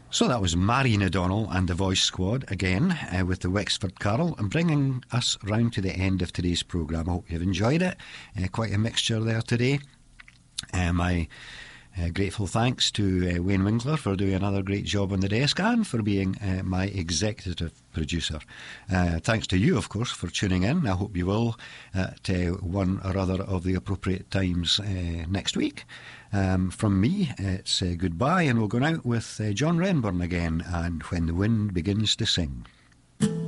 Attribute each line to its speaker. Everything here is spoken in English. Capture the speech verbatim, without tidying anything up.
Speaker 1: So that was Marian O'Donnell and the Voice Squad again uh, with the Wexford Carol, and bringing us round to the end of today's programme. I hope you've enjoyed it. Uh, quite a mixture there today. Uh, my uh, grateful thanks to uh, Wayne Winkler for doing another great job on the desk and for being uh, my executive producer. Uh, thanks to you, of course, for tuning in. I hope you will at uh, one or other of the appropriate times uh, next week. Um, from me, it's uh, goodbye, and we'll go out with uh, John Renburn again, and When the Wind Begins to Sing.